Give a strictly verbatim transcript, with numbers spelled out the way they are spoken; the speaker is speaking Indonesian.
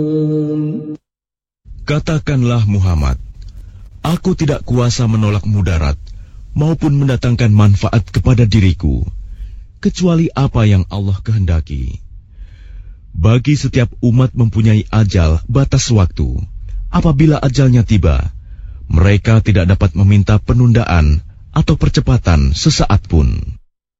Katakanlah Muhammad, aku tidak kuasa menolak mudarat maupun mendatangkan manfaat kepada diriku, kecuali apa yang Allah kehendaki. Bagi setiap umat mempunyai ajal batas waktu. Apabila ajalnya tiba, mereka tidak dapat meminta penundaan atau percepatan sesaat pun.